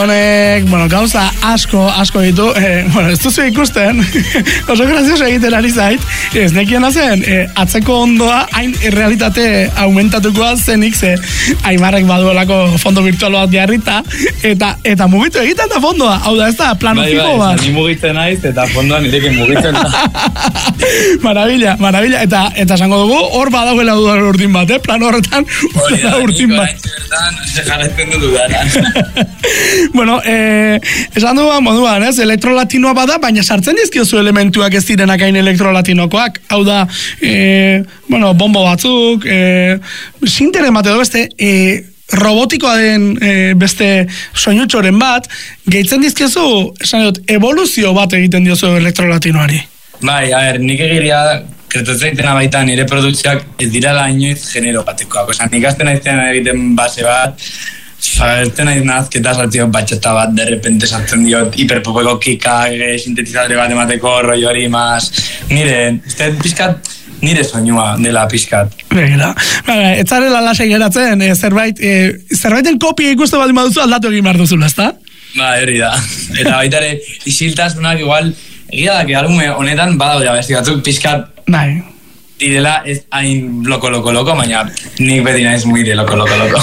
Honek, gauza asko ditu, ez duzu ikusten, oso grazioso egiten ari zait, ez nekiena zen, atzeko ondoa hain realitate aumentatukoa zenik, ze Aimarrek baduelako fondo virtual bat jarrita, eta mugitu egiten da fondoa, hau da ez da, plano fiko bat. Ni mugitzen naiz, eta fondoa nirekin mugitzen da. Maravilla, eta esango dugu, hor badagoela dudan urdin bat, plano horretan, urdin bat. Jarretzen dut dudaran. Bueno, esan dugu moduan, elektrolatinoa bada, baina sartzen dizkiozu elementuak ez direnak hain elektrolatinokoak. Hau da, bombo batzuk, sintere emate du beste, robotikoa den beste soinutxoren bat, gehitzen dizkiozu, esan dut, evoluzio bat egiten diozu elektrolatinoari. Bai, nik egiria kretatzen egitena baita nire produktziak ez dirala inoiz genero batekoak. Nik azten aiztean egiten base bat, ez nahi nazketa sartzio batxeta bat, de repente sartzen diot hiperpopeko kikak, sintetizadore bat emateko roi hori maz, nire soinua dela pixkat. Begira, ez zarela lasai geratzen, zerbaiten kopia ikuste baldin baduzu aldatu egin behar duzula, ezta? Ba, hori da. Eta baita ere, isiltasunak igual, egia da, albume honetan badaude abesti batzuk pixkat, bai. Direla ez hain loko, baina nik beti naiz muire loko.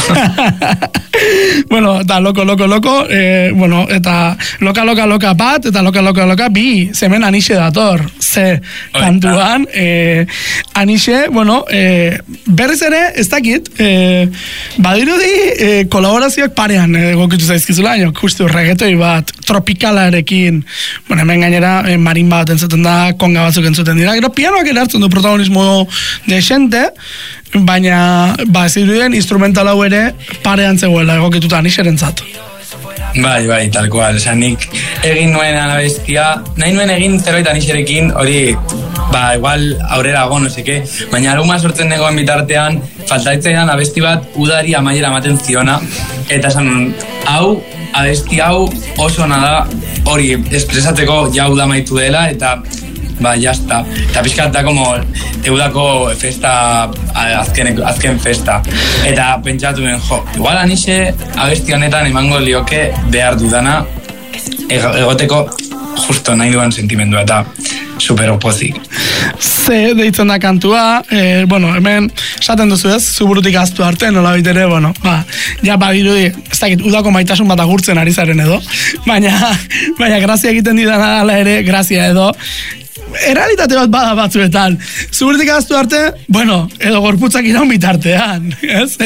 Eta loko, eta loka bat, eta loka bi, zemen Anixe dator. Ze kantuan, Anixe, berriz ere, ez dakit, badirudi kolaborazioak parean gokitu zaizkizula, justu reggaetoi bat, tropikalarekin, hemen gainera, marimba bat entzuten da, konga batzuk entzuten dira, gero pianoak erartzen du protagonismo de xente, baina ez dirudien instrumental hau ere parean zegoela egokituta Anixerentzat. Bai, tal cual. Nik egin nuen abestia, nahi nuen egin zerbait Anixerekin, hori, igual aurrera go, no seke, baina alguma sortzen negoen bitartean, faltaitzen abesti bat udari amaiera ematen ziona, eta esan, abesti hau oso nada, hori, espresateko jau da maitu dela, eta jazta. Eta pixkat da como eudako festa, azken festa. Eta pentsatu ben, igual Anixe abesti honetan emango lioke behar dudana egoteko justo nahi duan sentimendu eta super opozik. Ze deitzen da kantua, hemen esaten duzu ez, zuburutik aztu arte, nola bitere, badirudi, ez dakit, udako maitasun bat agurtzen ari zaren edo, baina grazia egiten didana ala ere, grazia edo, errealitate bat bada batzuetan. Zuburutik aztu arte, edo gorputzak iraun bitartean, ez?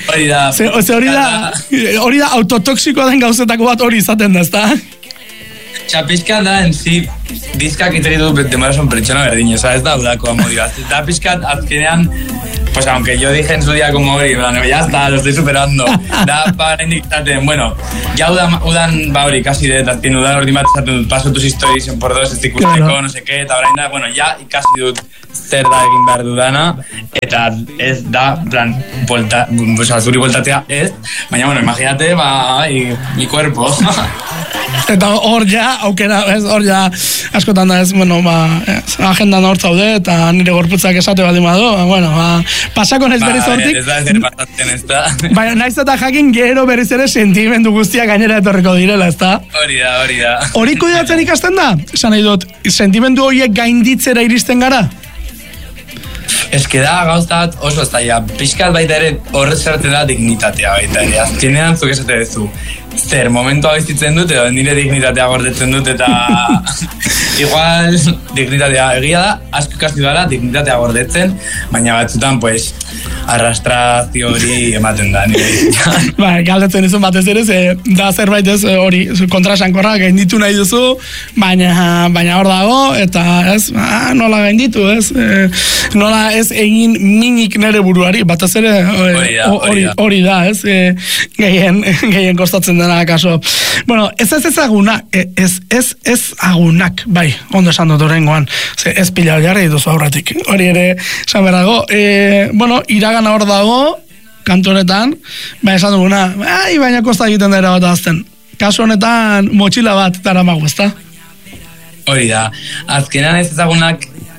Hori da autotoxikoa den gauzetako bat hori izaten da, ezta? Pixkat da, diskak itzegitu demora son pertsona berdin, ez da udako amodioaz. Eta pixkat azkenean, pues aunque yo dije en su día como hori, ya está, lo estoy superando. Da, para indicaten, ya udan, hori, casi de tartin, udan hori bat esaten paso tus historias en por dos, ez ikusteko, no sé qué, eta orain da, ya ikasi dut zer da egin behar dudana, eta ez da, plan, zuri voltatea ez, baina, imagínate, mi cuerpo. Eta hor ja, aukera, hor ja, askotan da ez, agendan hor zaude, eta nire gorputzak esate baldin badu, pasako naiz berriz hortik. Ez da, zer pasatzen ez da. Baina naiz eta jakin gero berriz ere sentimendu guztiak gainera etorriko direla, ez da? Hori da. Hori kudeatzen ikasten da? Esan nahi dut, sentimendu horiek gainditzera iristen gara? Ez da gauztat oso zaila, pixkat baita ere horret zertzen da dignitatea baita ere, azkenean zuk esate duzu. Zer, momentua biztitzen dut, edo nire dignitatea gordetzen dut, eta igual dignitatea egia da, asko ikasi dara dignitatea gordetzen, baina batzutan, pues, arrastrazio hori ematen da. Galdetzen izun batez ere, da zerbait ez hori kontrasankorra gainditu nahi duzu, baina hor dago, eta ez, nola gainditu, ez, nola ez egin minik nere buruari, batez ere hori da, ez, gehien kostatzen dena kaso. Ez ezagunak, ez agunak, bai, ondo esan dut horrengoan, ez pila jarri dituzu aurretik, hori ere, esan berrago, iragana hor dago, kantu honetan, esan duguna, baina kosta egiten dara bat azten. Kasu honetan, motxila bat daramago, ezta? Hori da, azkenan ez ezagunak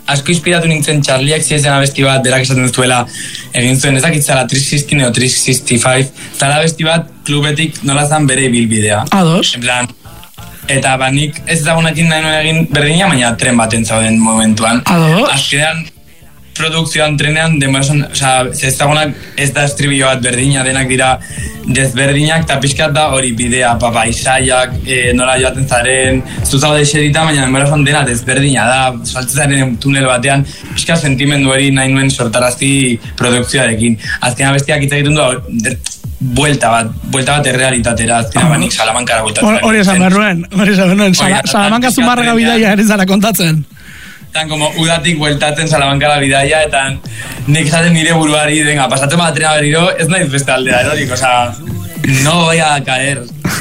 asko inspiratu nintzen Charlie XCXen abesti bat, berak esaten zuela, egin zuen, ezakitzala 360 o 365, zala abesti bat klubetik nola zan bere ibilbidea. Ados. En plan, eta nik ez dagoenekin nahi nuen egin berdina, baina tren baten zauden momentuan. Ados. Azkenean, produkzioan trenean, ez dagoenak ez da estribillo bat berdina, denak dira desberdinak, eta pixkat da hori bidea, paisaiak, nola joaten zaren, zuzaude eserita, baina denbora dena desberdina da, saltzezaren tunel batean, pixkat sentimendu hori nahi nuen sortarazi produkzioarekin. Azkenean bestiak hitz egiten du, buelta bat errealitatera, azkenean banik Salamankara bueltatzen. Hori esan berruen, Salamanka Zumarraga bidaia ere zara kontatzen. Tan como udatik bueltatzen Salamankara bidaia, eta nik esaten nire buruari, venga, pasatzen bat trena berriro, ez nahiz beste aldea, erorik, no voy a caer.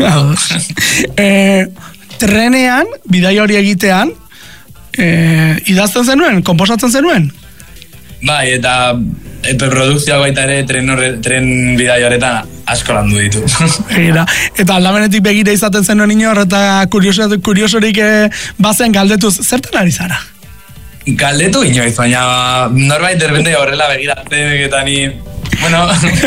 Trenean, bidaia hori egitean, idazten zenuen, komposatzen zenuen? Bai, eta produkzioa baita ere tren bidaia horretan asko landu ditu. Eta aldamenetik begira izaten zenuen inor, eta kuriosorik bazen galdetuz, zertan ari zara? Galdetu inoiz, baina norbait derbende horrela begiratzen eta ni, bueno,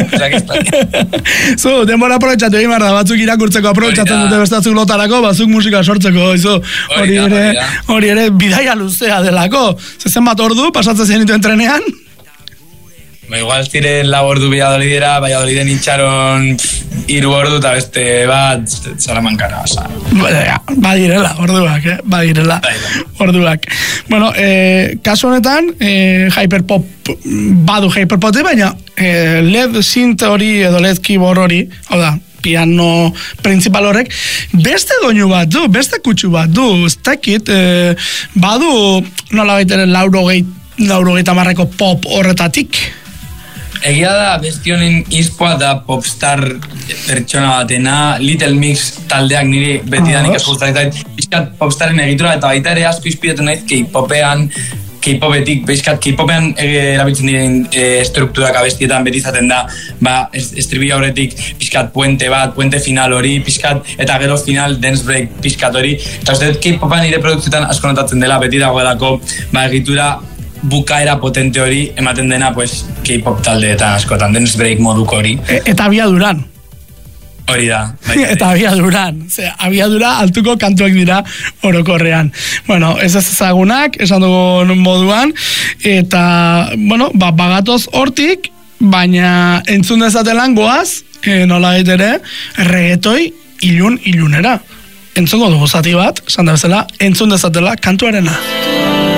Zu, denbora aprobetxatu egin behar da, batzuk irakurtzeko aprobetxatzen dute bestatzuk lotarako, batzuk musika sortzeko, hori ere bidaia luzea delako. Zezen bat ordu, pasatzen zenituen trenean? Igual ziren 4 ordu Valladolidera, Valladoliden itxaron 3 ordu eta beste bat Salamankara. Badirela, orduak. Bueno, kasu honetan, hyperpop, badu hyperpote, baina LED synth hori edo LED keyboard hori, hau da, piano principal horrek, beste doinu bat du, beste kutsu bat du, ez dakit, badu nola baiteren 80 pop horretatik. Egia da, bestionen izpoa da popstar pertsona batena, Little Mix taldeak niri betidanik asko gustatzen zait, pixkat popstaren egitura eta baita ere asko inspiratu naiz K-popetik, pixkat K-popean erabiltzen diren estrukturak abestietan beti izaten da, estribila horretik pixkat puente final hori, pixkat, eta gero final dance break pixkat hori, eta uste K-popean nire produkzioetan asko notatzen dela, beti dagoelako, egitura bukaera potente hori ematen dena pues K-pop taldeetan askotan, dance break moduko hori. Eta abiaduran. Hori da. Eta abiaduran. Abiadura altuko kantuak dira orokorrean. Bueno, ez ezagunak, esan dugu moduan, eta, bueno, bagatoz hortik, baina entzun dezatelan goaz, nola ere, reggaetoi ilunera. Entzungo dugu zati bat, esan da bezala, entzun dezatela kantuarena.